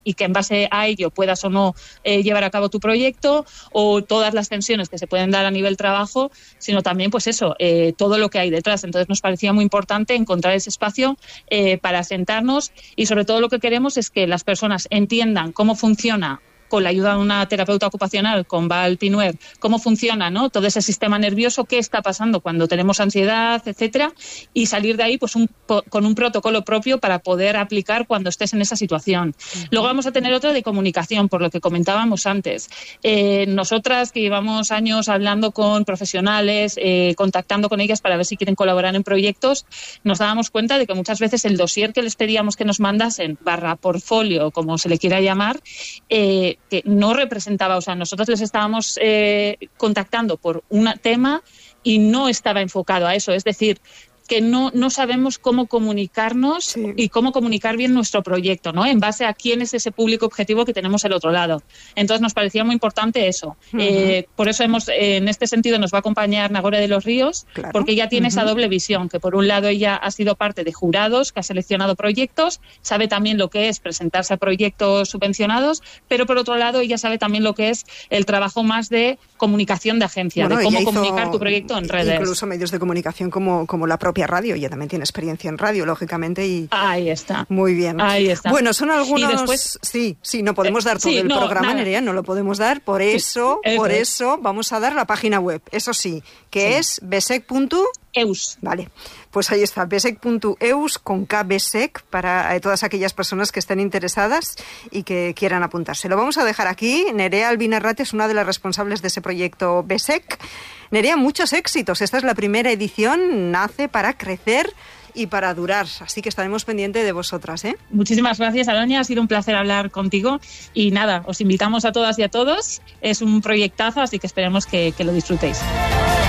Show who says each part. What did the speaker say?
Speaker 1: y que en base a ello puedas o no llevar a cabo tu proyecto, o todas las tensiones que se pueden dar a nivel trabajo, sino también pues eso, todo lo que hay detrás. Entonces nos parecía muy importante encontrar ese espacio para sentarnos, y sobre todo lo que queremos es que las personas entiendan cómo funciona, con la ayuda de una terapeuta ocupacional, con Val Pinuer, cómo funciona, ¿no?, todo ese sistema nervioso, qué está pasando cuando tenemos ansiedad, etcétera, y salir de ahí pues con un protocolo propio para poder aplicar cuando estés en esa situación. Luego vamos a tener otro de comunicación, por lo que comentábamos antes. Nosotras, que llevamos años hablando con profesionales, contactando con ellas para ver si quieren colaborar en proyectos, nos dábamos cuenta de que muchas veces el dossier que les pedíamos que nos mandasen, /portfolio, como se le quiera llamar, que no representaba, o sea, nosotros les estábamos contactando por un tema y no estaba enfocado a eso, es decir, que no sabemos cómo comunicarnos y cómo comunicar bien nuestro proyecto, ¿no?, en base a quién es ese público objetivo que tenemos al otro lado. Entonces nos parecía muy importante eso. Por eso en este sentido nos va a acompañar Nagore de los Ríos, claro, porque ella tiene esa doble visión, que por un lado ella ha sido parte de jurados, que ha seleccionado proyectos, sabe también lo que es presentarse a proyectos subvencionados, pero por otro lado ella sabe también lo que es el trabajo más de comunicación de agencia, de cómo comunicar tu proyecto en redes.
Speaker 2: Incluso medios de comunicación como la propia radio. Ella también tiene experiencia en radio, lógicamente. Y
Speaker 1: ahí está.
Speaker 2: Muy bien.
Speaker 1: Ahí está.
Speaker 2: Bueno, son algunos...
Speaker 1: Y después...
Speaker 2: Sí, no podemos dar todo el programa, Nerea, no lo podemos dar. Por eso vamos a dar la página web, eso sí, que es besec.eus. Vale, pues ahí está, besec.eus, con K, besec, para todas aquellas personas que estén interesadas y que quieran apuntarse. Lo vamos a dejar aquí. Nerea Albinarrate es una de las responsables de ese proyecto besec. Nerea, muchos éxitos. Esta es la primera edición, nace para crecer y para durar, así que estaremos pendientes de vosotras, ¿eh?
Speaker 1: Muchísimas gracias, Aloña, ha sido un placer hablar contigo y nada, os invitamos a todas y a todos, es un proyectazo, así que esperemos que lo disfrutéis.